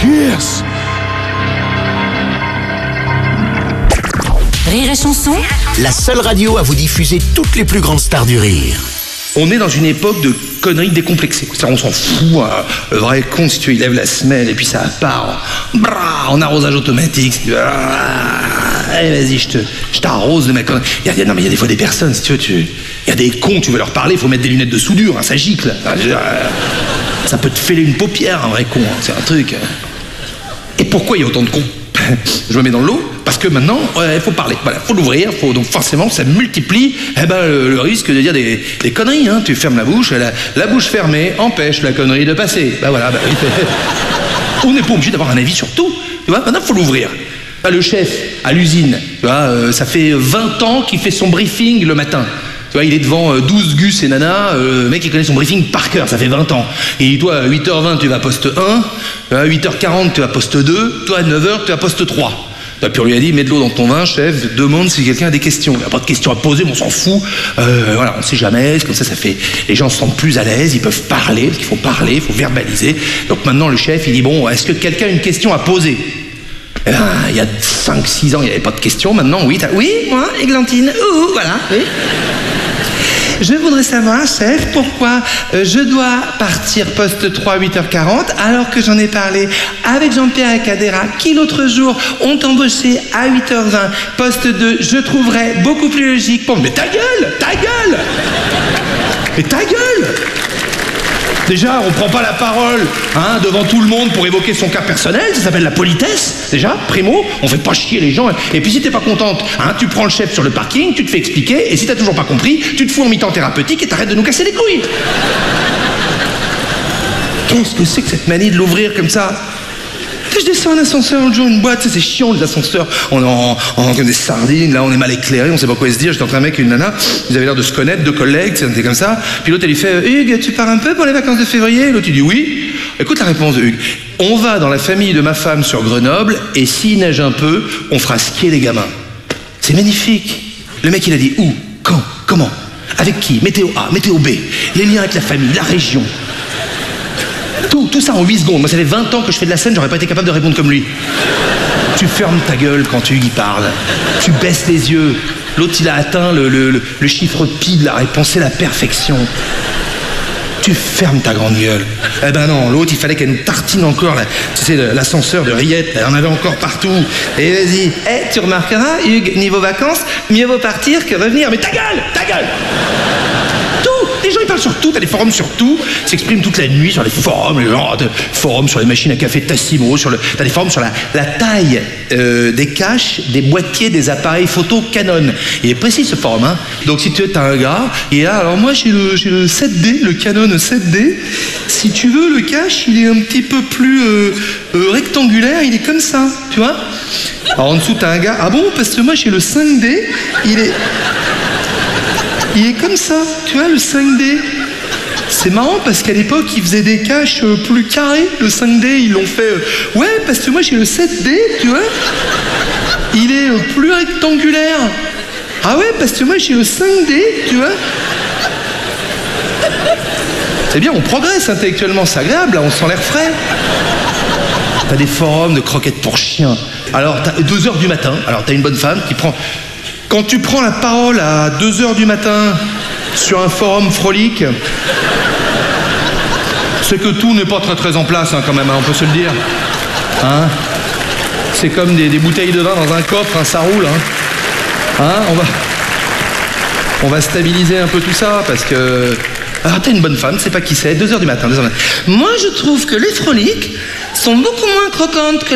Cheers. Rire et chanson, La seule radio à vous diffuser toutes les plus grandes stars du rire. On est dans une époque de conneries décomplexées. On s'en fout. Hein. Le vrai con, si tu veux, il lève la semelle et puis ça part en arrosage automatique. Allez, vas-y, je t'arrose de ma connerie. Non, mais il y a des fois des personnes, si tu veux, il y a des cons, tu veux leur parler, il faut mettre des lunettes de soudure, hein, ça gicle. Ça peut te fêler une paupière, un vrai con, hein, c'est un truc. Et pourquoi il y a autant de cons? Je me mets dans le lot parce que maintenant il faut parler, voilà, faut l'ouvrir, donc forcément ça multiplie le risque de dire des conneries, hein. Tu fermes la bouche, la bouche fermée empêche la connerie de passer. On n'est pas obligé d'avoir un avis sur tout, tu vois. Maintenant faut l'ouvrir. Le chef à l'usine, tu vois, ça fait 20 ans qu'il fait son briefing le matin. Tu vois, il est devant 12 gus et nanas, le mec il connaît son briefing par cœur, ça fait 20 ans. Et toi, à 8h20 tu vas poste 1, à 8h40 tu vas poste 2, toi à 9h tu vas poste 3. Puis on lui a dit, mets de l'eau dans ton vin, chef, demande si quelqu'un a des questions. Il n'y a pas de questions à poser, mais on s'en fout. Voilà, on ne sait jamais, comme ça fait... Les gens se sentent plus à l'aise, ils peuvent parler, parce qu'il faut parler, il faut verbaliser. Donc maintenant le chef, il dit, bon, est-ce que quelqu'un a une question à poser? Il y a 5-6 ans, il n'y avait pas de questions. Maintenant, oui, moi, Églantine, voilà, oui. Je voudrais savoir, chef, pourquoi je dois partir poste 3 à 8h40 alors que j'en ai parlé avec Jean-Pierre et Cadera qui l'autre jour ont embauché à 8h20 poste 2, je trouverais beaucoup plus logique pour... Mais ta gueule! Mais ta gueule! Déjà, on prend pas la parole devant tout le monde pour évoquer son cas personnel, ça s'appelle la politesse, déjà, primo, on fait pas chier les gens. Et puis si t'es pas contente, tu prends le chef sur le parking, tu te fais expliquer, et si t'as toujours pas compris, tu te fous en mi-temps thérapeutique et t'arrêtes de nous casser les couilles. Qu'est-ce que c'est que cette manie de l'ouvrir comme ça? Je descends un ascenseur l'autre jour, une boîte, c'est chiant les ascenseurs, on est comme des sardines, là on est mal éclairé, on sait pas quoi se dire. J'étais entre un mec et une nana, ils avaient l'air de se connaître, deux collègues, c'était comme ça. Puis l'autre elle lui fait, Hugues, tu pars un peu pour les vacances de février? L'autre il dit oui. Écoute la réponse de Hugues, on va dans la famille de ma femme sur Grenoble et s'il neige un peu, on fera skier les gamins. C'est magnifique. Le mec il a dit où, quand, comment, avec qui, météo A, météo B, les liens avec la famille, la région. Tout ça en 8 secondes. Moi, ça fait 20 ans que je fais de la scène, j'aurais pas été capable de répondre comme lui. Tu fermes ta gueule quand tu y parles. Tu baisses les yeux. L'autre, il a atteint le chiffre pi de la réponse, c'est la perfection. Tu fermes ta grande gueule. Eh ben non, l'autre, il fallait qu'elle nous tartine encore, tu sais, l'ascenseur de rillettes, elle en avait encore partout. Et vas-y, tu remarqueras, Hugues, niveau vacances, mieux vaut partir que revenir. Mais ta gueule! Les gens ils parlent sur tout, t'as des forums sur tout, ils s'expriment toute la nuit sur les forums, forums sur les machines à café Tassimo, t'as des forums sur la taille des caches, des boîtiers, des appareils photo Canon. Il est précis ce forum, hein. Donc si tu veux, t'as un gars, et là, alors moi j'ai le 7D, le Canon 7D. Si tu veux, le cache, il est un petit peu plus rectangulaire, il est comme ça, tu vois. Alors en dessous t'as un gars, ah bon, parce que moi j'ai le 5D, il est comme ça, tu vois, le 5D. C'est marrant parce qu'à l'époque, ils faisaient des caches plus carrés. Le 5D, ils l'ont fait... ouais, parce que moi, j'ai le 7D, tu vois. Il est plus rectangulaire. Ah ouais, parce que moi, j'ai le 5D, tu vois. C'est bien, on progresse intellectuellement, c'est agréable, là, on sent l'air frais. T'as des forums de croquettes pour chiens. Alors, t'as 2h du matin, alors t'as une bonne femme qui prend... Quand tu prends la parole à 2h du matin sur un forum frolique, c'est que tout n'est pas très en place, quand même, on peut se le dire. C'est comme des bouteilles de vin dans un coffre, ça roule. On va stabiliser un peu tout ça, parce que... Alors t'as une bonne femme, c'est pas qui c'est, 2h du matin. Moi je trouve que les froliques sont beaucoup moins croquantes que